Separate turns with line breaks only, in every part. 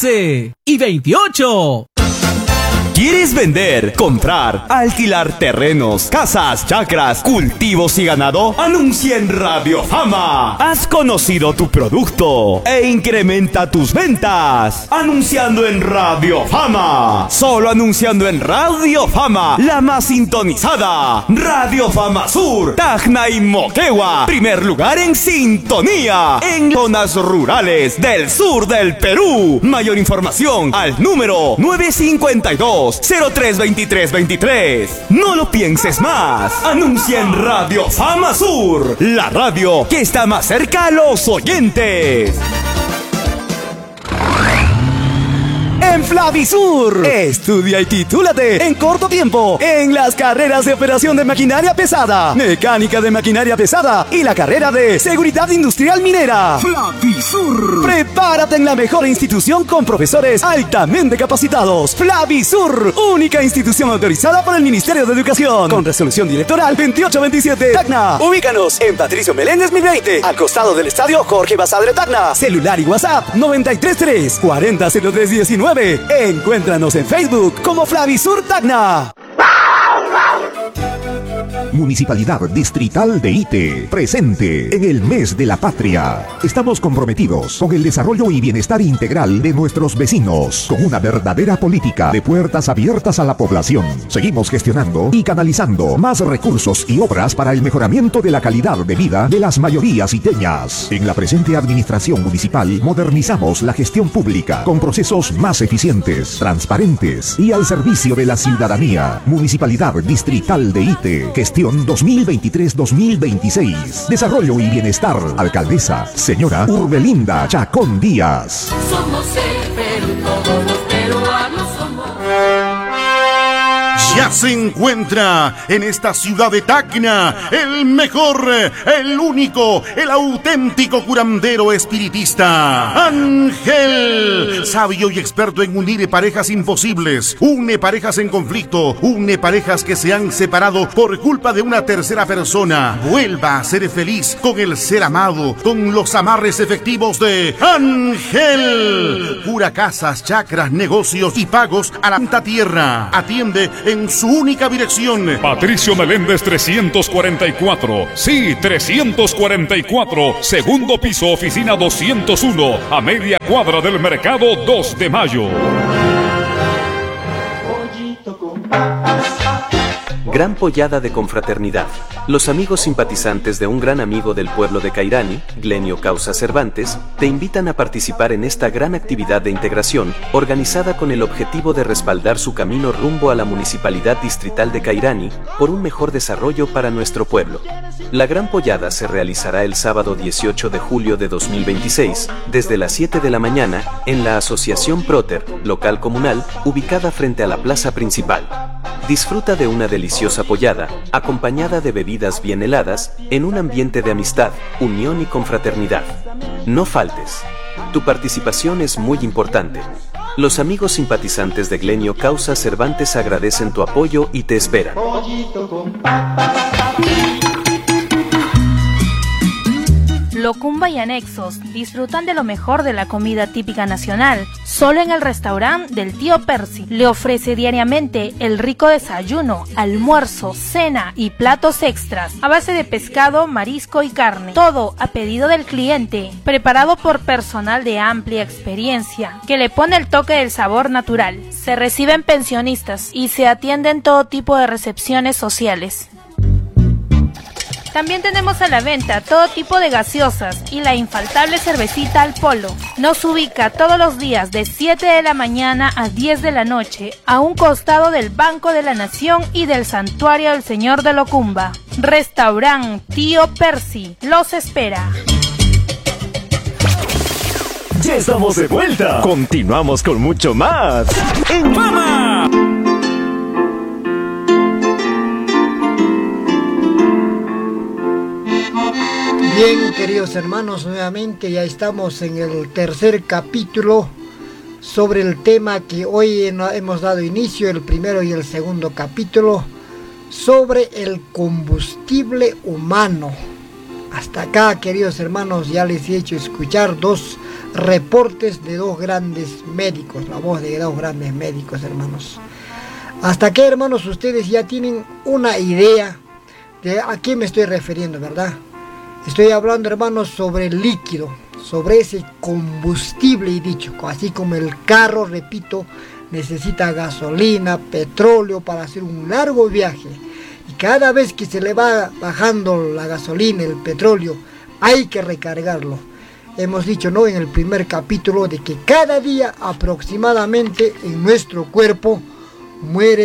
12 y 28.
¿Quieres vender, comprar, alquilar terrenos, casas, chacras, cultivos y ganado? Anuncia en Radio Fama. Has conocido tu producto e incrementa tus ventas. Anunciando en Radio Fama. Solo anunciando en Radio Fama, la más sintonizada. Radio Fama Sur, Tacna y Moquegua. Primer lugar en sintonía en zonas rurales del sur del Perú. Mayor información al número 952-032323. No lo pienses más. Anuncia en Radio Fama Sur, la radio que está más cerca a los oyentes. En Flavisur, estudia y titúlate en corto tiempo en las carreras de operación de maquinaria pesada, mecánica de maquinaria pesada y la carrera de seguridad industrial minera. Flavisur. Prepárate en la mejor institución con profesores altamente capacitados. Flavisur, única institución autorizada por el Ministerio de Educación, con resolución directoral 2827. Tacna. Ubícanos en Patricio Meléndez 1020, al costado del estadio Jorge Basadre Tacna. Celular y WhatsApp 933 400319. Encuéntranos en Facebook como Flavisur Tacna.
Municipalidad Distrital de Ite, presente en el Mes de la Patria. Estamos comprometidos con el desarrollo y bienestar integral de nuestros vecinos, con una verdadera política de puertas abiertas a la población. Seguimos gestionando y canalizando más recursos y obras para el mejoramiento de la calidad de vida de las mayorías iteñas. En la presente administración municipal modernizamos la gestión pública con procesos más eficientes, transparentes y al servicio de la ciudadanía. Municipalidad Distrital de Ite, gestión 2023-2026. Desarrollo y bienestar. Alcaldesa, señora Urbelinda Chacón Díaz.
Somos el Perú, todos los peruanos somos.
Ya se encuentra en esta ciudad de Tacna el mejor, el único, el auténtico curandero espiritista, Ángel, sabio y experto en unir parejas imposibles, une parejas en conflicto, une parejas que se han separado por culpa de una tercera persona. Vuelva a ser feliz con el ser amado, con los amarres efectivos de Ángel. Cura casas, chacras, negocios y pagos a la puta tierra. Atiende en su única dirección.
Patricio Meléndez 344. Sí, 344. Segundo piso, oficina 201. A media cuadra del mercado 2 de mayo.
Gran pollada de confraternidad. Los amigos simpatizantes de un gran amigo del pueblo de Cairani, Glenio Causa Cervantes, te invitan a participar en esta gran actividad de integración, organizada con el objetivo de respaldar su camino rumbo a la Municipalidad Distrital de Cairani, por un mejor desarrollo para nuestro pueblo. La gran pollada se realizará el sábado 18 de julio de 2026, desde las 7 de la mañana, en la Asociación Proter, local comunal, ubicada frente a la plaza principal. Disfruta de una deliciosa pollada, acompañada de bebidas bien heladas, en un ambiente de amistad, unión y confraternidad. No faltes. Tu participación es muy importante. Los amigos simpatizantes de Glenio Causa Cervantes agradecen tu apoyo y te esperan.
Locumba y anexos disfrutan de lo mejor de la comida típica nacional, solo en el restaurante del tío Percy. Le ofrece diariamente el rico desayuno, almuerzo, cena y platos extras a base de pescado, marisco y carne. Todo a pedido del cliente, preparado por personal de amplia experiencia, que le pone el toque del sabor natural. Se reciben pensionistas y se atienden todo tipo de recepciones sociales. También tenemos a la venta todo tipo de gaseosas y la infaltable cervecita al polo. Nos ubica todos los días de 7 de la mañana a 10 de la noche, a un costado del Banco de la Nación y del Santuario del Señor de Locumba. Restaurant Tío Percy los espera.
Ya estamos de vuelta. Continuamos con mucho más en Fama.
Bien, queridos hermanos, nuevamente ya estamos en el tercer capítulo sobre el tema que hoy hemos dado inicio, el primero y el segundo capítulo, sobre el combustible humano. Hasta acá, queridos hermanos, ya les he hecho escuchar dos reportes de dos grandes médicos, la voz de dos grandes médicos, hermanos. Hasta aquí, hermanos, ustedes ya tienen una idea de a qué me estoy refiriendo, ¿verdad? Estoy hablando, hermanos, sobre el líquido, sobre ese combustible, y dicho, así como el carro, repito, necesita gasolina, petróleo para hacer un largo viaje. Y cada vez que se le va bajando la gasolina, el petróleo, hay que recargarlo. Hemos dicho, ¿no?, en el primer capítulo, de que cada día aproximadamente en nuestro cuerpo muere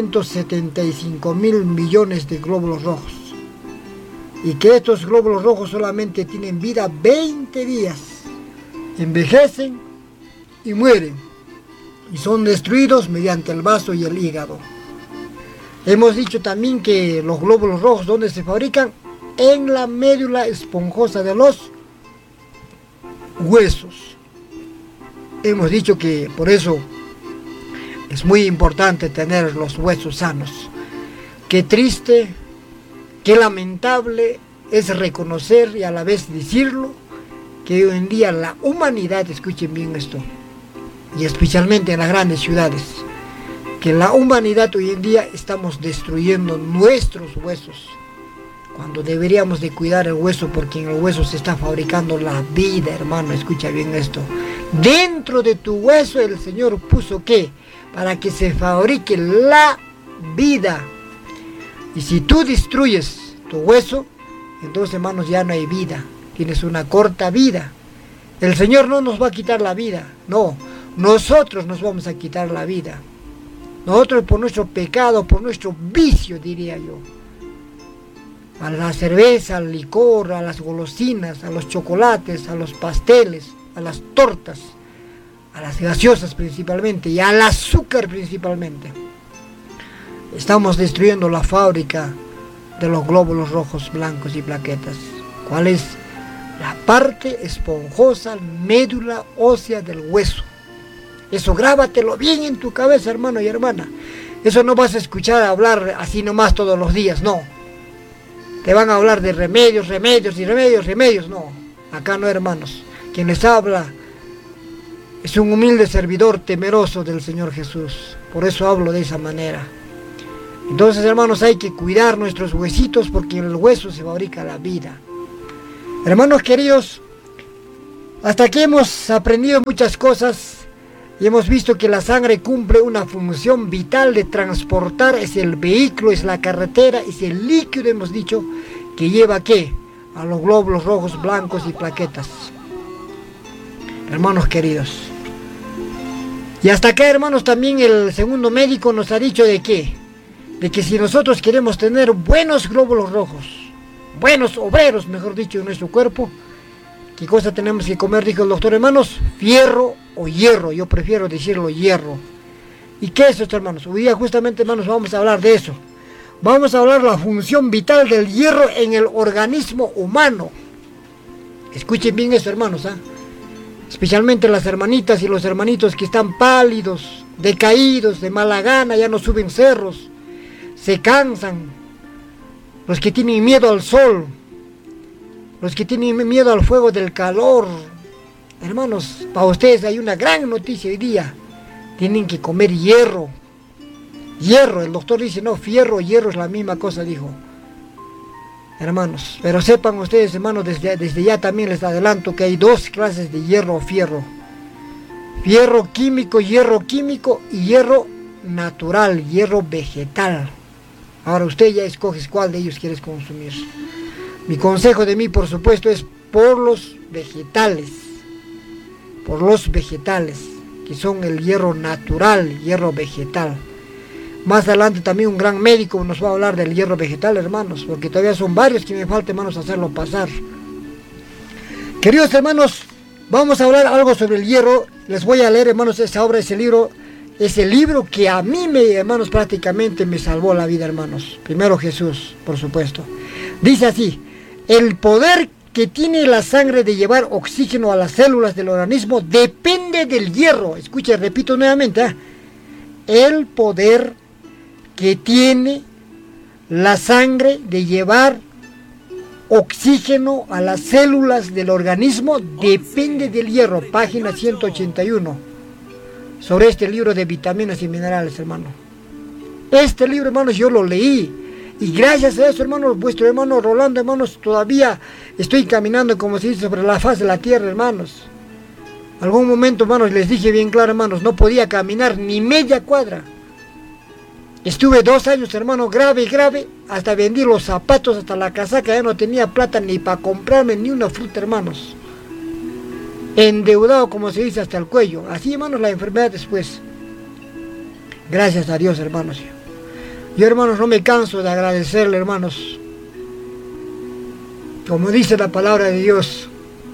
375.000 millones de glóbulos rojos. Y que estos glóbulos rojos solamente tienen vida 20 días. Envejecen y mueren. Y son destruidos mediante el vaso y el hígado. Hemos dicho también que los glóbulos rojos, ¿dónde se fabrican? En la médula esponjosa de los huesos. Hemos dicho que por eso es muy importante tener los huesos sanos. Qué triste, qué lamentable es reconocer y a la vez decirlo, que hoy en día la humanidad, escuchen bien esto, y especialmente en las grandes ciudades, que la humanidad hoy en día estamos destruyendo nuestros huesos, cuando deberíamos de cuidar el hueso, porque en el hueso se está fabricando la vida, hermano. Escucha bien esto. Dentro de tu hueso el Señor puso ¿qué? Para que se fabrique la vida. Y si tú destruyes tu hueso, entonces, hermanos, ya no hay vida. Tienes una corta vida. El Señor no nos va a quitar la vida, no. Nosotros nos vamos a quitar la vida. Nosotros, por nuestro pecado, por nuestro vicio, diría yo. A la cerveza, al licor, a las golosinas, a los chocolates, a los pasteles, a las tortas, a las gaseosas principalmente y al azúcar principalmente. Estamos destruyendo la fábrica de los glóbulos rojos, blancos y plaquetas. ¿Cuál es? La parte esponjosa, médula ósea del hueso. Eso grábatelo bien en tu cabeza, hermano y hermana. Eso no vas a escuchar hablar así nomás todos los días, no. Te van a hablar de remedios, no. Acá no, hermanos. Quien les habla es un humilde servidor temeroso del Señor Jesús. Por eso hablo de esa manera. Entonces, hermanos, hay que cuidar nuestros huesitos, porque en el hueso se fabrica la vida. Hermanos queridos, hasta aquí hemos aprendido muchas cosas y hemos visto que la sangre cumple una función vital de transportar, es el vehículo, es la carretera, es el líquido, hemos dicho, que lleva ¿qué? A los glóbulos rojos, blancos y plaquetas. Hermanos queridos. Y hasta acá, hermanos, también el segundo médico nos ha dicho de qué. De que si nosotros queremos tener buenos glóbulos rojos, buenos obreros, mejor dicho, en nuestro cuerpo, ¿qué cosa tenemos que comer? Dijo el doctor, hermanos, fierro o hierro. Yo prefiero decirlo hierro. ¿Y qué es esto, hermanos? Hoy día justamente, hermanos, vamos a hablar de eso. Vamos a hablar de la función vital del hierro en el organismo humano. Escuchen bien eso, hermanos, ¿ah? Especialmente las hermanitas y los hermanitos que están pálidos, decaídos, de mala gana, ya no suben cerros, se cansan. Los que tienen miedo al sol, los que tienen miedo al fuego del calor. Hermanos, para ustedes hay una gran noticia hoy día. Tienen que comer hierro. Hierro, el doctor dice, no, fierro, hierro es la misma cosa, dijo. Hermanos, pero sepan ustedes, hermanos, desde ya también les adelanto que hay dos clases de hierro o fierro. Hierro químico y hierro natural, hierro vegetal. Ahora usted ya escoges cuál de ellos quieres consumir. Mi consejo de mí, por supuesto, es por los vegetales. Por los vegetales, que son el hierro natural, hierro vegetal. Más adelante también un gran médico nos va a hablar del hierro vegetal, hermanos, porque todavía son varios que me falta, hermanos, hacerlo pasar. Queridos hermanos, vamos a hablar algo sobre el hierro. Les voy a leer, hermanos, esa obra, ese libro que a mí, hermanos, prácticamente me salvó la vida, hermanos. Primero Jesús, por supuesto. Dice así: el poder que tiene la sangre de llevar oxígeno a las células del organismo depende del hierro. Escuche, repito nuevamente, ¿eh? El poder que tiene la sangre de llevar oxígeno a las células del organismo depende del hierro, página 181, sobre este libro de vitaminas y minerales, hermano. Este libro, hermanos, yo lo leí, y gracias a eso, hermanos, vuestro hermano Rolando, hermanos, todavía estoy caminando, como se dice, sobre la faz de la tierra, hermanos. Algún momento, hermanos, les dije bien claro, hermanos, no podía caminar ni media cuadra. Estuve 2 años, hermano, grave, hasta vendí los zapatos, hasta la casaca, ya no tenía plata ni para comprarme ni una fruta, hermanos. Endeudado, como se dice, hasta el cuello. Así, hermanos, la enfermedad después. Gracias a Dios, hermanos. Yo, hermanos, no me canso de agradecerle, hermanos. Como dice la palabra de Dios,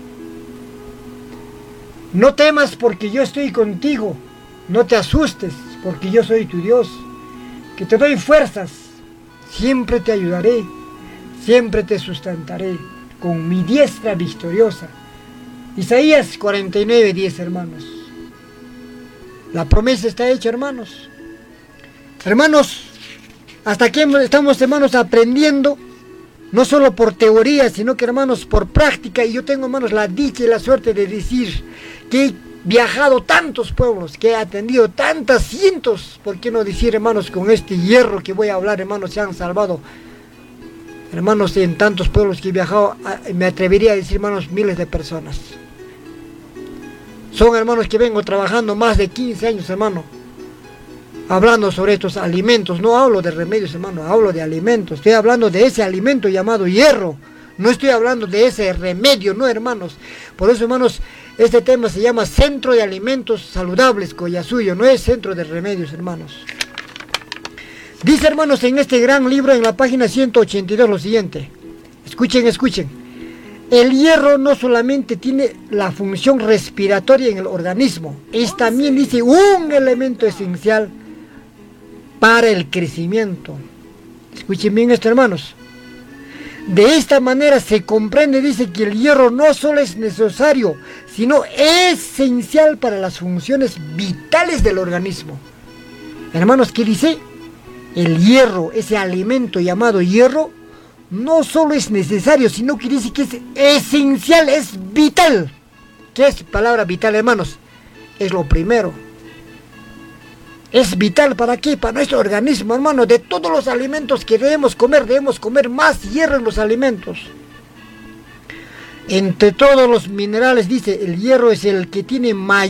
no temas porque yo estoy contigo, no te asustes porque yo soy tu Dios, que te doy fuerzas, siempre te ayudaré, siempre te sustentaré con mi diestra victoriosa. Isaías 49:10, hermanos. La promesa está hecha, hermanos. Hermanos, hasta aquí estamos, hermanos, aprendiendo, no solo por teoría, sino que, hermanos, por práctica. Y yo tengo, hermanos, la dicha y la suerte de decir que he viajado tantos pueblos, que he atendido tantas cientos, ¿por qué no decir, hermanos, con este hierro que voy a hablar, hermanos, se han salvado, hermanos, en tantos pueblos que he viajado, me atrevería a decir, hermanos, miles de personas. Son, hermanos, que vengo trabajando más de 15 años, hermano, hablando sobre estos alimentos. No hablo de remedios, hermano, hablo de alimentos. Estoy hablando de ese alimento llamado hierro. No estoy hablando de ese remedio, no, hermanos. Por eso, hermanos, este tema se llama Centro de Alimentos Saludables, Collasuyo. No es Centro de Remedios, hermanos. Dice, hermanos, en este gran libro, en la página 182, lo siguiente. Escuchen, escuchen. El hierro no solamente tiene la función respiratoria en el organismo, es también, dice, un elemento esencial para el crecimiento. Escuchen bien esto, hermanos. De esta manera se comprende, dice, que el hierro no solo es necesario, sino esencial para las funciones vitales del organismo. Hermanos, ¿qué dice? El hierro, ese alimento llamado hierro, no solo es necesario, sino que dice que es esencial, es vital. ¿Qué es palabra vital, hermanos? Es lo primero. Es vital, ¿para qué? Para nuestro organismo, hermano. De todos los alimentos que debemos comer más hierro en los alimentos. Entre todos los minerales, dice, el hierro es el que tiene mayor